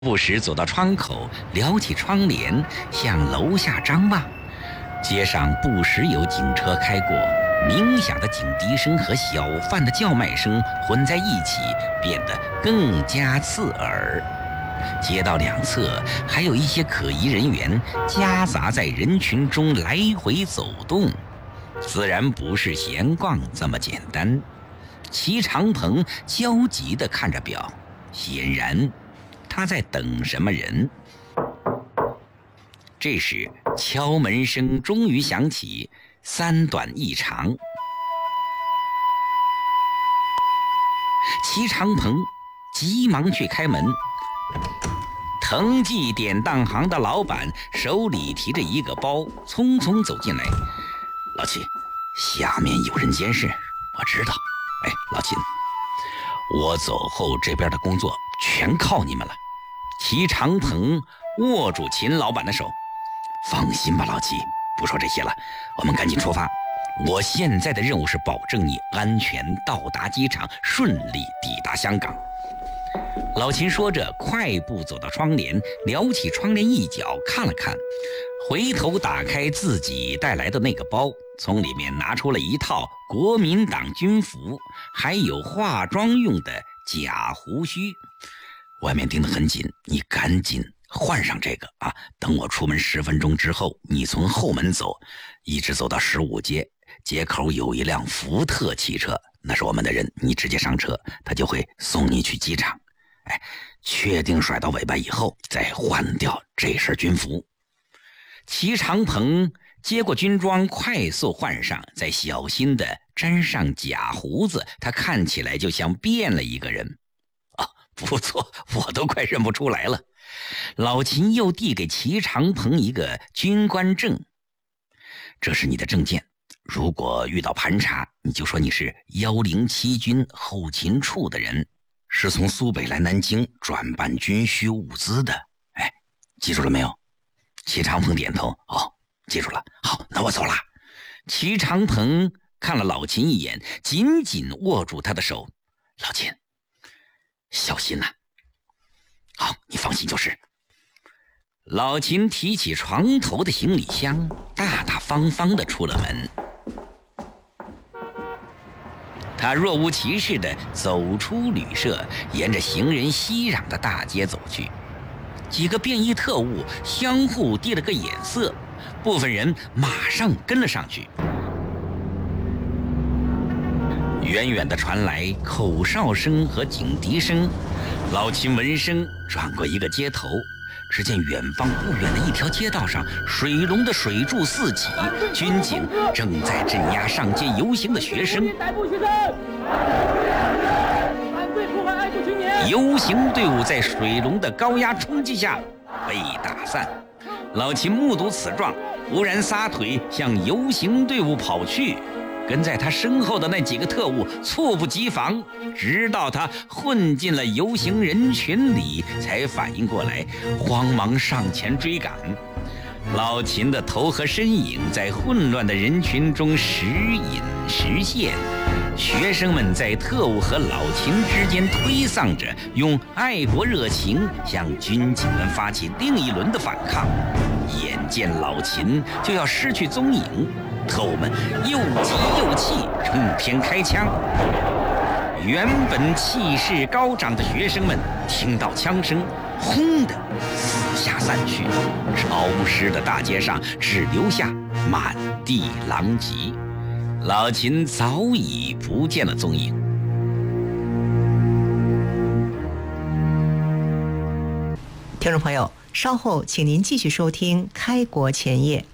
不时走到窗口，撩起窗帘，向楼下张望。街上不时有警车开过，鸣响的警笛声和小贩的叫卖声混在一起，变得更加刺耳。街道两侧还有一些可疑人员夹杂在人群中来回走动，自然不是闲逛这么简单。齐长鹏焦急地看着表，显然他在等什么人。这时敲门声终于响起，三短一长。齐长鹏急忙去开门。腾记典当行的老板手里提着一个包，匆匆走进来。老齐，下面有人监视，我知道。哎，老秦，我走后这边的工作全靠你们了。齐长鹏握住秦老板的手，放心吧，老齐，不说这些了，我们赶紧出发。我现在的任务是保证你安全到达机场，顺利抵达香港。老秦说着，快步走到窗帘，撩起窗帘一角看了看，回头打开自己带来的那个包，从里面拿出了一套国民党军服，还有化妆用的假胡须。外面盯得很紧，你赶紧换上这个啊！等我出门10分钟之后，你从后门走，一直走到15街，街口有一辆福特汽车，那是我们的人，你直接上车，他就会送你去机场。哎，确定甩到尾巴以后，再换掉这身军服。齐长鹏接过军装，快速换上，再小心地粘上假胡子，他看起来就像变了一个人。啊，不错，我都快认不出来了。老秦又递给齐长鹏一个军官证，这是你的证件，如果遇到盘查，你就说你是107军后勤处的人，是从苏北来南京转办军需物资的。哎，记住了没有？齐长鹏点头，哦，记住了。好，那我走了。齐长鹏看了老秦一眼，紧紧握住他的手。老秦，小心呐。好，你放心就是。老秦提起床头的行李箱，大大方方地出了门。他若无其事地走出旅社，沿着行人熙攘的大街走去。几个便衣特务相互递了个眼色，部分人马上跟了上去。远远地传来口哨声和警笛声，老秦闻声转过一个街头，只见远方不远的一条街道上，水龙的水柱四起，军警正在镇压上街游行的学生。游行队伍在水龙的高压冲击下被打散。老秦目睹此状，忽然撒腿向游行队伍跑去。跟在他身后的那几个特务猝不及防，直到他混进了游行人群里，才反应过来，慌忙上前追赶。老秦的头和身影在混乱的人群中时隐时现，学生们在特务和老秦之间推搡着，用爱国热情向军警们发起另一轮的反抗。眼见老秦就要失去踪影，特务们又急又气，冲天开枪。原本气势高涨的学生们听到枪声，轰的四下散去，潮湿的大街上只留下满地狼藉。老秦早已不见了踪影。 听众朋友，稍后请您继续收听《开国前夜》。